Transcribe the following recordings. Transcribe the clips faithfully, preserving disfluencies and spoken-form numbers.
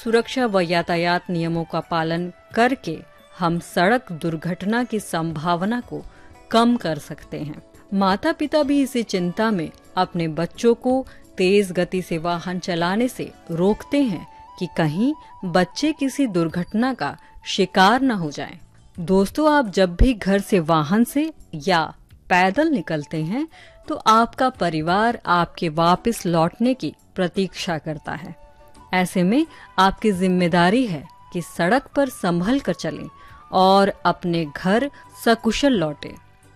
सुरक्षा व यातायात नियमों का पालन करके हम सड़क दुर्घटना की संभावना को कम कर सकते हैं। माता पिता भी इसी चिंता में अपने बच्चों को तेज गति से वाहन चलाने से रोकते हैं कि कहीं बच्चे किसी दुर्घटना का शिकार न हो जाएं। दोस्तों, आप जब भी घर से वाहन से या पैदल निकलते हैं तो आपका परिवार आपके वापस लौटने की प्रतीक्षा करता है। ऐसे में आपकी जिम्मेदारी है कि सड़क पर संभल कर चलें और अपने घर सकुशल लौटें।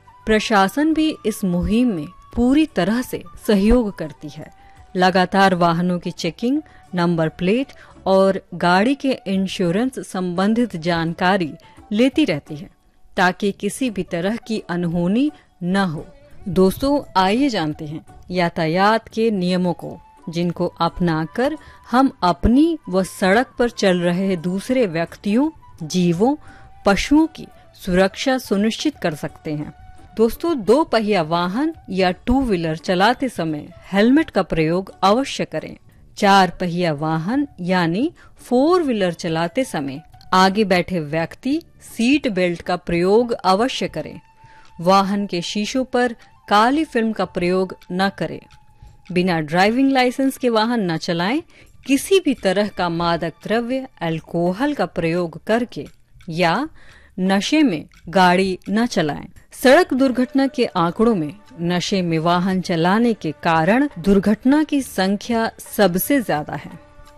प्रशासन भी इस मुहिम में पूरी तरह से सहयोग करती है। लगातार वाहनों की चेकिंग, नंबर प्लेट और गाड़ी के इंश्योरेंस संबंधित जानकारी लेती रहती है ताकि किसी भी तरह की अनहोनी न हो। दोस्तों, आइए जानते हैं यातायात के नियमों को, जिनको अपनाकर हम अपनी व सड़क पर चल रहे दूसरे व्यक्तियों, जीवों, पशुओं की सुरक्षा सुनिश्चित कर सकते हैं। दोस्तों, दो पहिया वाहन या टू व्हीलर चलाते समय हेलमेट का प्रयोग अवश्य करें। चार पहिया वाहन यानी फोर व्हीलर चलाते समय आगे बैठे व्यक्ति सीट बेल्ट का प्रयोग अवश्य करें। वाहन के शीशों पर काली फिल्म का प्रयोग न करें। बिना ड्राइविंग लाइसेंस के वाहन न चलाएं। किसी भी तरह का मादक द्रव्य, अल्कोहल का प्रयोग करके या नशे में गाड़ी न चलाएं। सड़क दुर्घटना के आंकड़ों में नशे में वाहन चलाने के कारण दुर्घटना की संख्या सबसे ज्यादा है।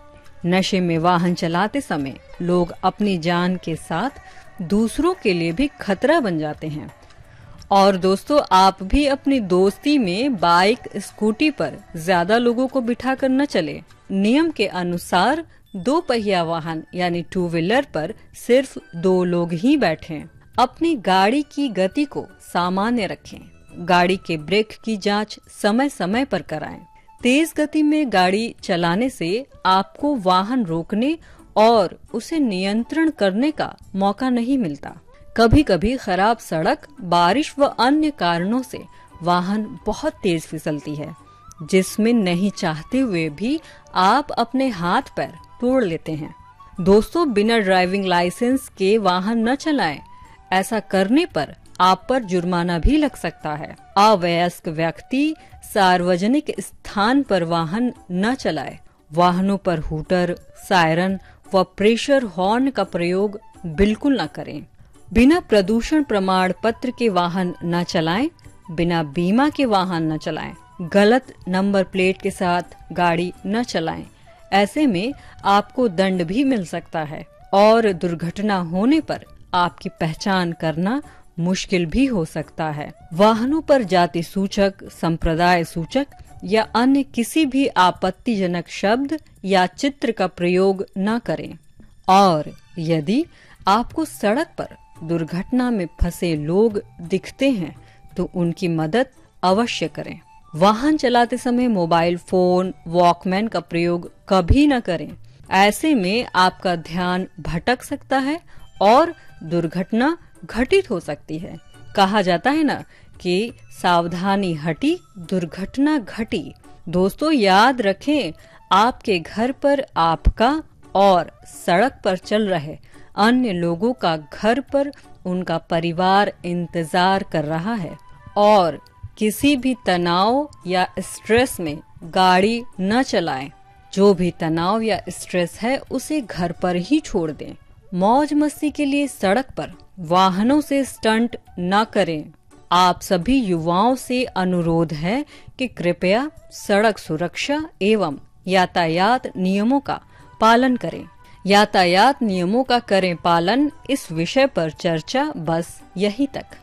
नशे में वाहन चलाते समय लोग अपनी जान के साथ दूसरों के लिए भी खतरा बन जाते हैं। और दोस्तों, आप भी अपनी दोस्ती में बाइक, स्कूटी पर ज्यादा लोगों को बिठा कर न चले। नियम के अनुसार दो पहिया वाहन यानी टू व्हीलर पर सिर्फ दो लोग ही बैठें। अपनी गाड़ी की गति को सामान्य रखें। गाड़ी के ब्रेक की जांच समय समय पर कराएं। तेज गति में गाड़ी चलाने से आपको वाहन रोकने और उसे नियंत्रण करने का मौका नहीं मिलता। कभी कभी खराब सड़क, बारिश व अन्य कारणों से वाहन बहुत तेज फिसलती है, जिसमें नहीं चाहते हुए भी आप अपने हाथ पैर तोड़ लेते हैं। दोस्तों, बिना ड्राइविंग लाइसेंस के वाहन न चलाएं। ऐसा करने पर आप पर जुर्माना भी लग सकता है। अवयस्क व्यक्ति सार्वजनिक स्थान पर वाहन न चलाए। वाहनों पर हूटर, सायरन व प्रेशर हॉर्न का प्रयोग बिल्कुल न करें। बिना प्रदूषण प्रमाण पत्र के वाहन न चलाएं। बिना बीमा के वाहन न चलाएं। गलत नंबर प्लेट के साथ गाड़ी न चलाएं। ऐसे में आपको दंड भी मिल सकता है और दुर्घटना होने पर आपकी पहचान करना मुश्किल भी हो सकता है। वाहनों पर जाति सूचक, संप्रदाय सूचक या अन्य किसी भी आपत्तिजनक शब्द या चित्र का प्रयोग न करें। और यदि आपको सड़क पर दुर्घटना में फंसे लोग दिखते हैं तो उनकी मदद अवश्य करें। वाहन चलाते समय मोबाइल फोन, वॉकमैन का प्रयोग कभी न करें। ऐसे में आपका ध्यान भटक सकता है और दुर्घटना घटित हो सकती है। कहा जाता है ना कि सावधानी हटी, दुर्घटना घटी। दोस्तों, याद रखें, आपके घर पर आपका और सड़क पर चल रहे अन्य लोगों का घर पर उनका परिवार इंतजार कर रहा है। और किसी भी तनाव या स्ट्रेस में गाड़ी न चलाएं। जो भी तनाव या स्ट्रेस है उसे घर पर ही छोड़ दें। मौज मस्ती के लिए सड़क पर वाहनों से स्टंट न करें। आप सभी युवाओं से अनुरोध है कि कृपया सड़क सुरक्षा एवं यातायात नियमों का पालन करें। यातायात नियमों का करें पालन। इस विषय पर चर्चा बस यहीं तक।